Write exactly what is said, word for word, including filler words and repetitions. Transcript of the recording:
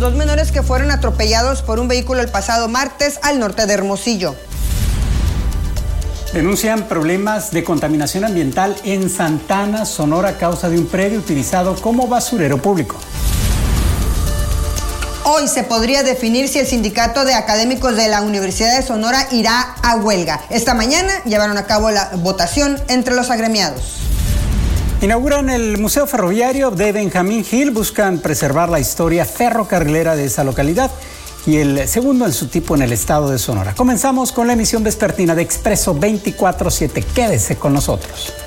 dos menores que fueron atropellados por un vehículo el pasado martes al norte de Hermosillo. Denuncian problemas de contaminación ambiental en Santa Ana, Sonora, a causa de un predio utilizado como basurero público. Hoy se podría definir si el sindicato de académicos de la Universidad de Sonora irá a huelga. Esta mañana llevaron a cabo la votación entre los agremiados. Inauguran el Museo Ferroviario de Benjamín Hill. Buscan preservar la historia ferrocarrilera de esa localidad y el segundo en su tipo en el estado de Sonora. Comenzamos con la emisión vespertina de Expreso veinticuatro siete. Quédese con nosotros.